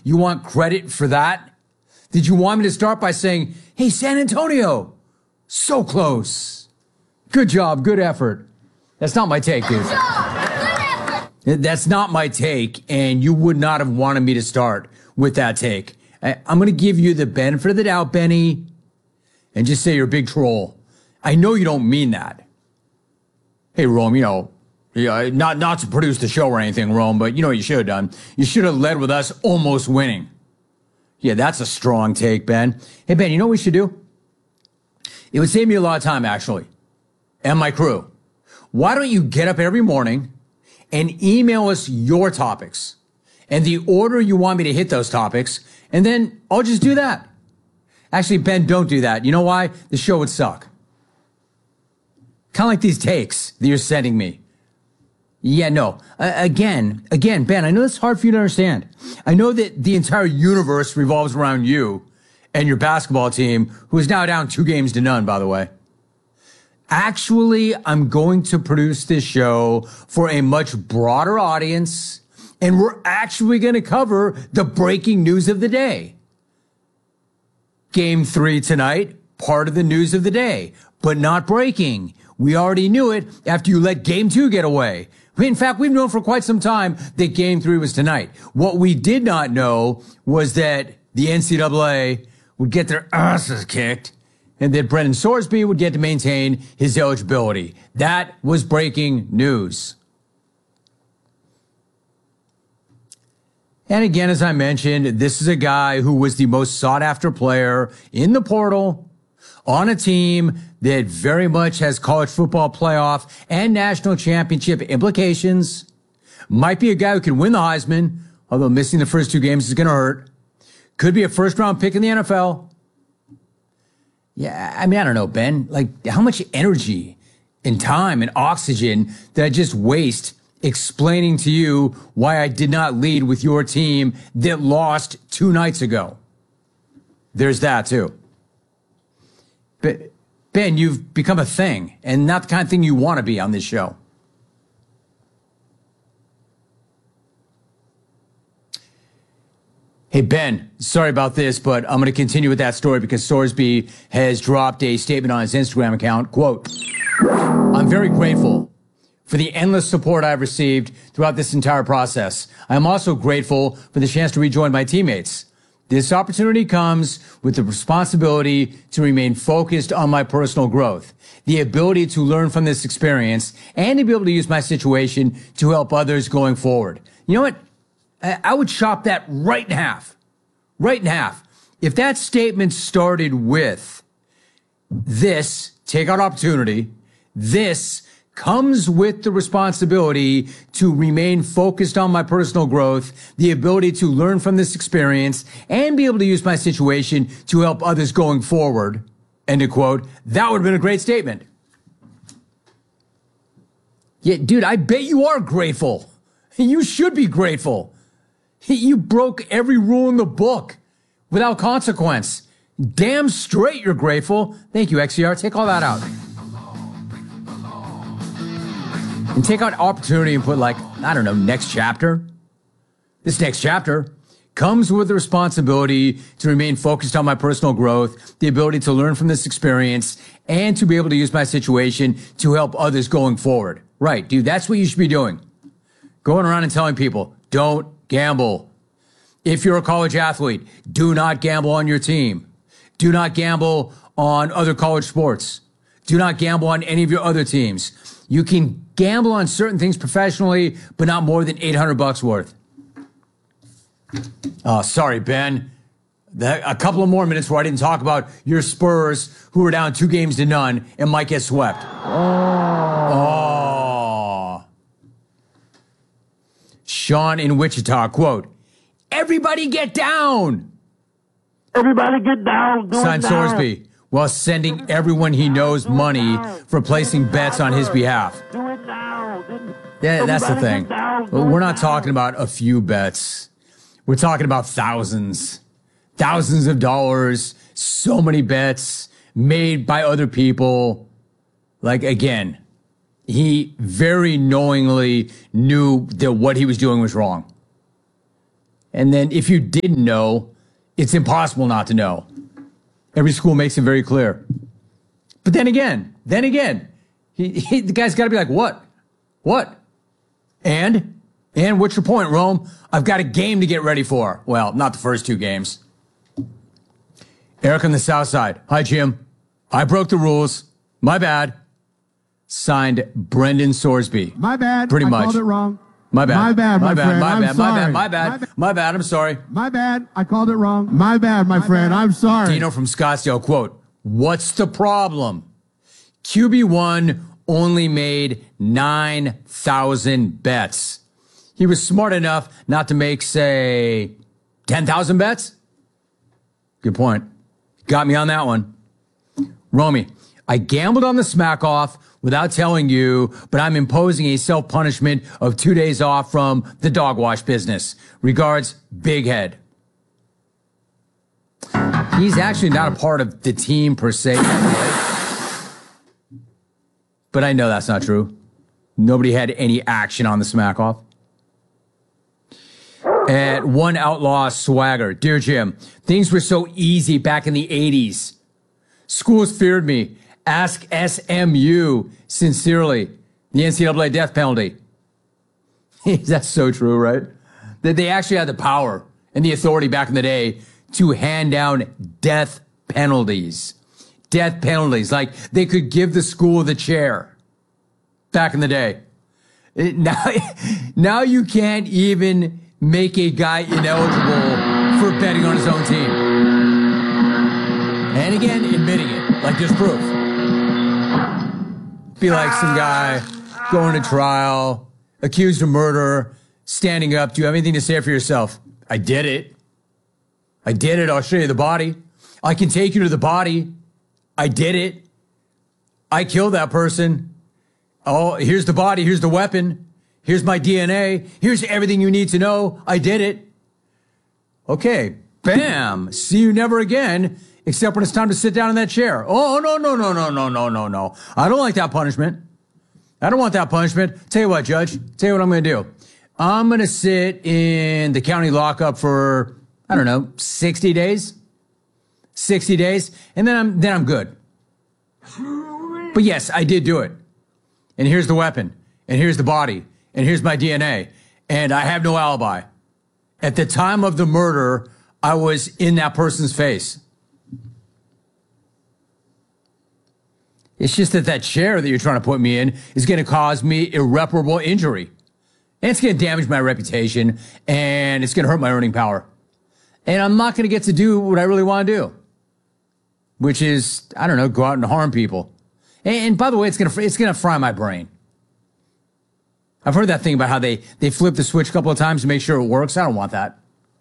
you want credit for that? Did you want me to start by saying, hey, San Antonio, so close. Good job, good effort. That's not my take, dude. That's not my take, and you would not have wanted me to start with that take. I'm going to give you the benefit of the doubt, Benny, and just say you're a big troll. I know you don't mean that. Hey, Rome, not to produce the show or anything, Rome, but you know what you should have done? You should have led with us almost winning. Yeah, that's a strong take, Ben. Hey, Ben, you know what we should do? It would save me a lot of time, actually, and my crew. Why don't you get up every morning and email us your topics and the order you want me to hit those topics, and then I'll just do that. Actually, Ben, don't do that. You know why? The show would suck. Kind of like these takes that you're sending me. Yeah, no. Again, Ben, I know it's hard for you to understand. I know that the entire universe revolves around you and your basketball team, who is now down 2-0, by the way. Actually, I'm going to produce this show for a much broader audience, and we're actually going to cover the breaking news of the day. Game 3 tonight, part of the news of the day, but not breaking. We already knew it after you let Game 2 get away. In fact, we've known for quite some time that Game 3 was tonight. What we did not know was that the NCAA would get their asses kicked and that Brendan Sorsby would get to maintain his eligibility. That was breaking news. And again, as I mentioned, this is a guy who was the most sought-after player in the portal on a team that very much has college football playoff and national championship implications. Might be a guy who can win the Heisman, although missing the first 2 games is going to hurt. Could be a first-round pick in the NFL. Yeah, I mean, I don't know, Ben. Like, how much energy and time and oxygen did I just waste explaining to you why I did not lead with your team that lost 2 nights ago? There's that, too. But, Ben, you've become a thing, and not the kind of thing you want to be on this show. Hey, Ben, sorry about this, but I'm going to continue with that story because Sorsby has dropped a statement on his Instagram account. Quote, I'm very grateful for the endless support I've received throughout this entire process. I am also grateful for the chance to rejoin my teammates. This opportunity comes with the responsibility to remain focused on my personal growth, the ability to learn from this experience, and to be able to use my situation to help others going forward. You know what? I would chop that right in half. Right in half. If that statement started with this, take out opportunity, this comes with the responsibility to remain focused on my personal growth, the ability to learn from this experience, and be able to use my situation to help others going forward, end of quote, that would have been a great statement. Yeah, dude, I bet you are grateful. You should be grateful. You broke every rule in the book without consequence. Damn straight you're grateful. Thank you, XCR. Take all that out. And take out opportunity and put, like, I don't know, next chapter. This next chapter comes with the responsibility to remain focused on my personal growth, the ability to learn from this experience, and to be able to use my situation to help others going forward. Right, dude, that's what you should be doing. Going around and telling people, don't gamble. If you're a college athlete, do not gamble on your team. Do not gamble on other college sports. Do not gamble on any of your other teams. You can gamble on certain things professionally, but not more than $800 worth. Oh, sorry, Ben. A couple of more minutes where I didn't talk about your Spurs, who are down 2-0 and might get swept. Oh. Sean in Wichita, quote, everybody get down. Everybody get down. Signed Sorsby, while sending everyone he knows money for placing bets on his behalf. Do it now. Yeah, that's the thing. We're not talking about a few bets. We're talking about thousands of dollars, so many bets made by other people. Like, again, he very knowingly knew that what he was doing was wrong. And then if you didn't know, it's impossible not to know. Every school makes it very clear. But then again, the guy's got to be like, what? What? And what's your point, Rome? I've got a game to get ready for. Well, not the first 2 games. Eric on the South Side. Hi, Jim. I broke the rules. My bad. Signed, Brendan Sorsby. My bad. Pretty much. I called it wrong. My bad. My bad, my friend. I'm sorry. My bad. I'm sorry. My bad. I called it wrong. My bad, my friend. I'm sorry. Dino from Scottsdale, quote, "What's the problem? QB1 only made 9,000 bets. He was smart enough not to make, say, 10,000 bets?" Good point. Got me on that one. Romy, I gambled on the smack off without telling you, but I'm imposing a self-punishment of 2 days off from the dog wash business. Regards, Big Head. He's actually not a part of the team per se, but I know that's not true. Nobody had any action on the smack off. At One Outlaw Swagger, dear Jim, things were so easy back in the 80s. Schools feared me. Ask SMU. Sincerely, the NCAA death penalty. That's so true, right? That they actually had the power and the authority back in the day to hand down death penalties. Death penalties. Like they could give the school the chair back in the day. Now you can't even make a guy ineligible for betting on his own team. And again, admitting it, like there's proof. Be like some guy going to trial, accused of murder, standing up. Do you have anything to say for yourself? I did it. I'll show you the body. I can take you to the body. I did it. I killed that person. Oh, here's the body. Here's the weapon. Here's my DNA. Here's everything you need to know. I did it. Okay. Bam. See you never again, except when it's time to sit down in that chair. Oh, no. I don't like that punishment. I don't want that punishment. Tell you what, Judge. Tell you what I'm going to do. I'm going to sit in the county lockup for, 60 days. 60 days. And then I'm good. But yes, I did do it. And here's the weapon. And here's the body. And here's my DNA. And I have no alibi. At the time of the murder, I was in that person's face. It's just that chair that you're trying to put me in is going to cause me irreparable injury. And it's going to damage my reputation. And it's going to hurt my earning power. And I'm not going to get to do what I really want to do. Which is, go out and harm people. And by the way, it's going to fry my brain. I've heard that thing about how they flip the switch a couple of times to make sure it works. I don't want that.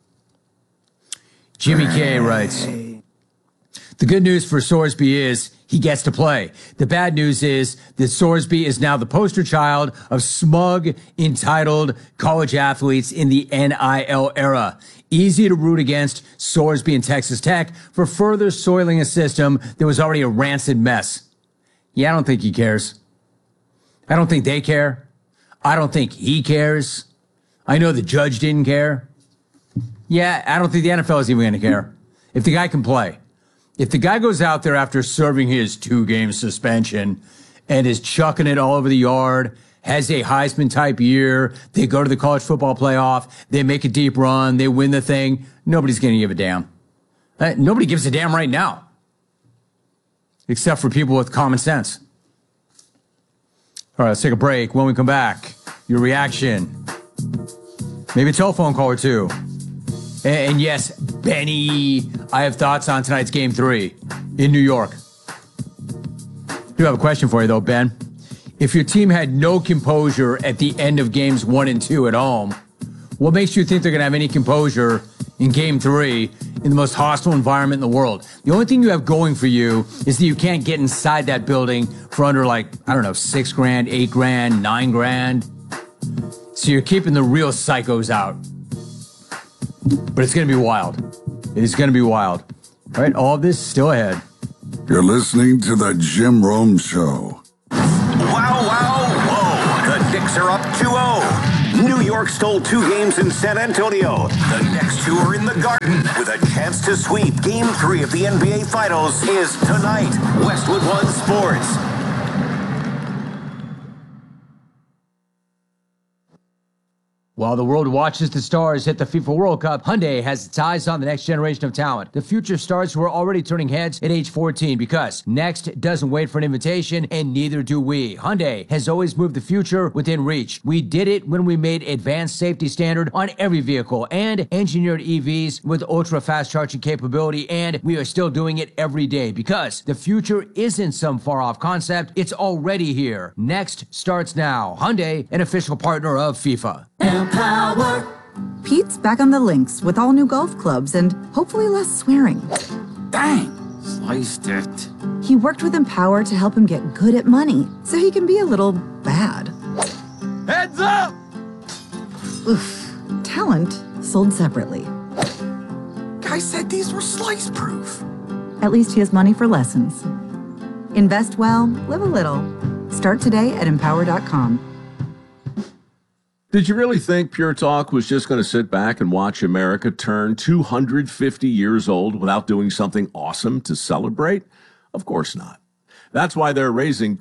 Jimmy K writes, the good news for Sorsby is he gets to play. The bad news is that Sorsby is now the poster child of smug, entitled college athletes in the NIL era. Easy to root against Sorsby and Texas Tech for further soiling a system that was already a rancid mess. Yeah, I don't think he cares. I don't think they care. I don't think he cares. I know the judge didn't care. Yeah, I don't think the NFL is even going to care. If the guy can play. If the guy goes out there after serving his 2-game suspension and is chucking it all over the yard, has a Heisman-type year, they go to the college football playoff, they make a deep run, they win the thing, nobody's going to give a damn. Nobody gives a damn right now. Except for people with common sense. All right, let's take a break. When we come back, your reaction. Maybe a telephone call or two. And yes, Benny, I have thoughts on tonight's Game 3 in New York. I do have a question for you, though, Ben. If your team had no composure at the end of Games 1 and 2 at home, what makes you think they're going to have any composure in Game 3 in the most hostile environment in the world? The only thing you have going for you is that you can't get inside that building for under $6,000, $8,000, $9,000. So you're keeping the real psychos out. But it's going to be wild. It is going to be wild. All right, all of this still ahead. You're listening to the Jim Rome Show. Wow, wow, whoa. The Knicks are up 2-0. New York York stole 2 games in San Antonio. The next 2 are in the Garden with a chance to sweep. Game 3 of the NBA Finals is tonight. Westwood One Sports. While the world watches the stars hit the FIFA World Cup, Hyundai has its eyes on the next generation of talent. The future stars who are already turning heads at age 14 because next doesn't wait for an invitation, and neither do we. Hyundai has always moved the future within reach. We did it when we made advanced safety standard on every vehicle and engineered EVs with ultra-fast charging capability, and we are still doing it every day because the future isn't some far-off concept. It's already here. Next starts now. Hyundai, an official partner of FIFA. Empower. Pete's back on the links with all new golf clubs and hopefully less swearing. Dang, sliced it. He worked with Empower to help him get good at money so he can be a little bad. Heads up! Oof. Talent sold separately. Guy said these were slice proof. At least he has money for lessons. Invest well, live a little. Start today at empower.com. Did you really think Pure Talk was just going to sit back and watch America turn 250 years old without doing something awesome to celebrate? Of course not. That's why they're raising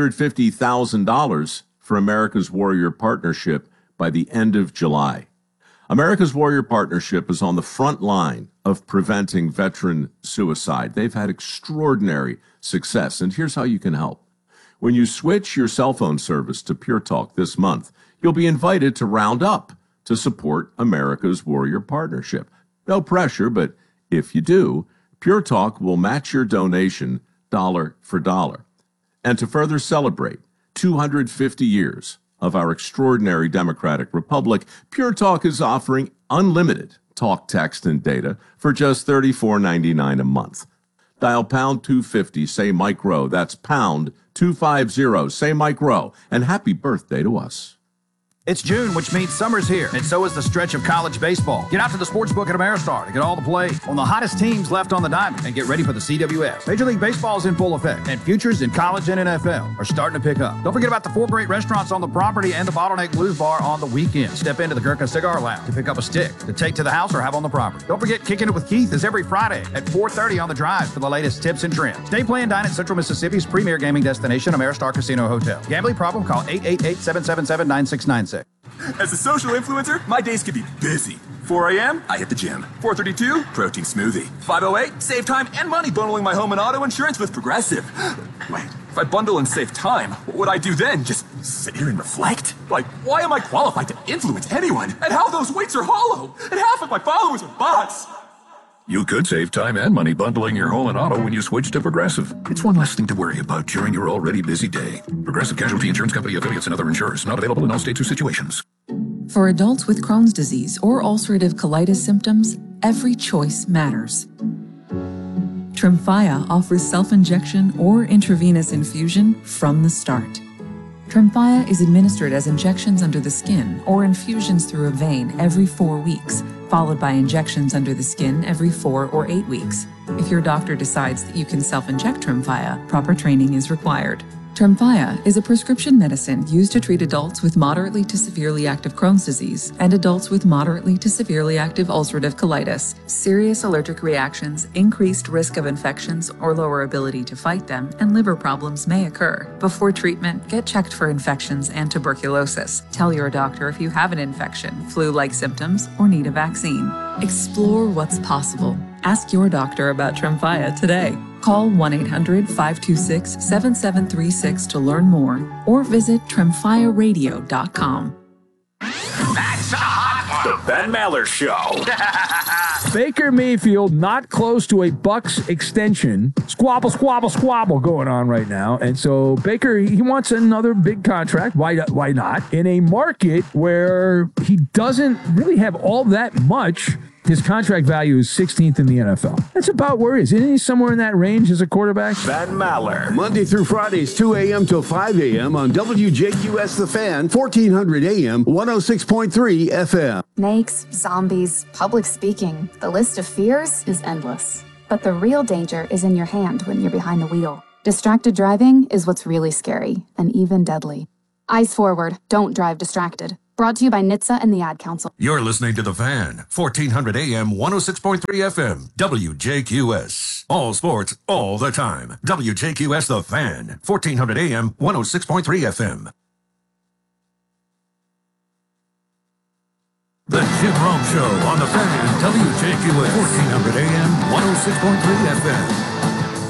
$250,000 for America's Warrior Partnership by the end of July. America's Warrior Partnership is on the front line of preventing veteran suicide. They've had extraordinary success, and here's how you can help. When you switch your cell phone service to Pure Talk this month, you'll be invited to round up to support America's Warrior Partnership. No pressure, but if you do, Pure Talk will match your donation dollar for dollar. And to further celebrate 250 years of our extraordinary democratic republic, Pure Talk is offering unlimited talk, text, and data for just $34.99 a month. Dial pound 250, say Mike Rowe. That's pound 250, say Mike Rowe. And happy birthday to us. It's June, which means summer's here, and so is the stretch of college baseball. Get out to the sportsbook at Ameristar to get all the play on the hottest teams left on the diamond and get ready for the CWS. Major League Baseball is in full effect, and futures in college and NFL are starting to pick up. Don't forget about the 4 great restaurants on the property and the Bottleneck Blues Bar on the weekend. Step into the Gurkha Cigar Lounge to pick up a stick to take to the house or have on the property. Don't forget Kicking It with Keith is every Friday at 4:30 on the Drive for the latest tips and trends. Stay, play, and dine at Central Mississippi's premier gaming destination, Ameristar Casino Hotel. Gambling problem? Call 888-777-9696. As a social influencer, my days can be busy. 4 a.m., I hit the gym. 4:32, protein smoothie. 5:08, save time and money bundling my home and auto insurance with Progressive. Wait, if I bundle and save time, what would I do then? Just sit here and reflect? Like, why am I qualified to influence anyone? And how those weights are hollow? And half of my followers are bots. You could save time and money bundling your home and auto when you switch to Progressive. It's one less thing to worry about during your already busy day. Progressive Casualty Insurance Company, affiliates, and other insurers. Not available in all states or situations. For adults with Crohn's disease or ulcerative colitis symptoms, every choice matters. Tremfya offers self-injection or intravenous infusion from the start. Tremfya is administered as injections under the skin or infusions through a vein every 4 weeks, followed by injections under the skin every 4 or 8 weeks. If your doctor decides that you can self-inject Tremfya, proper training is required. Tremfya is a prescription medicine used to treat adults with moderately to severely active Crohn's disease and adults with moderately to severely active ulcerative colitis. Serious allergic reactions, increased risk of infections or lower ability to fight them, and liver problems may occur. Before treatment, get checked for infections and tuberculosis. Tell your doctor if you have an infection, flu-like symptoms, or need a vaccine. Explore what's possible. Ask your doctor about Tremfya today. Call 1-800-526-7736 to learn more or visit tremfyaradio.com. That's a hot one. The Ben Maller Show. Baker Mayfield not close to a Bucks extension. Squabble, squabble, squabble going on right now. And so Baker, he wants another big contract. Why not? In a market where he doesn't really have all that much. His contract value is 16th in the NFL. That's about where he is. Isn't he somewhere in that range as a quarterback? Ben Maller. Monday through Fridays, 2 a.m. till 5 a.m. on WJQS The Fan, 1400 a.m., 106.3 FM. Snakes, zombies, public speaking. The list of fears is endless. But the real danger is in your hand when you're behind the wheel. Distracted driving is what's really scary and even deadly. Eyes forward. Don't drive distracted. Brought to you by NHTSA and the Ad Council. You're listening to The Fan, 1400 AM, 106.3 FM, WJQS. All sports, all the time. WJQS The Fan, 1400 AM, 106.3 FM. The Jim Rome Show on The Fan, WJQS, 1400 AM, 106.3 FM.